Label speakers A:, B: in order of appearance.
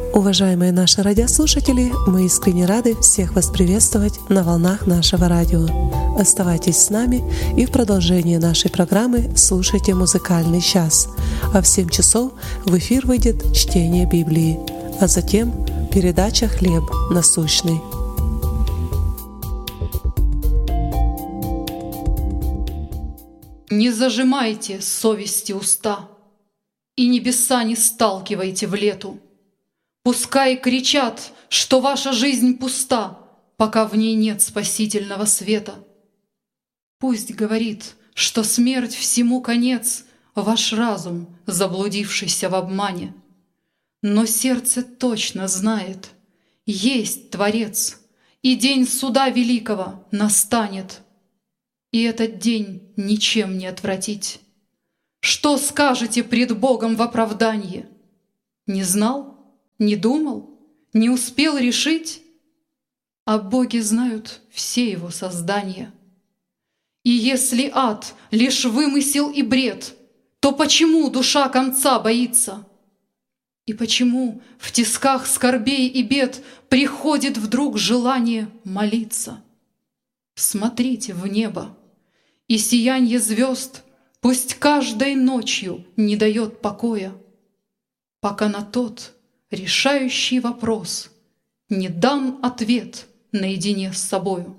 A: Уважаемые наши радиослушатели, мы искренне рады всех вас приветствовать на волнах нашего радио. Оставайтесь с нами и в продолжении нашей программы слушайте «Музыкальный час». А в 7 часов в эфир выйдет чтение Библии, а затем передача «Хлеб насущный».
B: Не зажимайте совести уста, и небеса не сталкивайте в лету. Пускай кричат, что ваша жизнь пуста, пока в ней нет спасительного света. Пусть говорит, что смерть всему конец, ваш разум, заблудившийся в обмане. Но сердце точно знает, есть Творец, и день суда великого настанет. И этот день ничем не отвратить. Что скажете пред Богом в оправданье? Не знал? Не думал? Не успел решить? А боги знают все его создания. И если ад — лишь вымысел и бред, то почему душа конца боится? И почему в тисках скорбей и бед приходит вдруг желание молиться? Смотрите в небо, и сиянье звезд пусть каждой ночью не дает покоя, пока на тот решающий вопрос не дан ответ наедине с собою.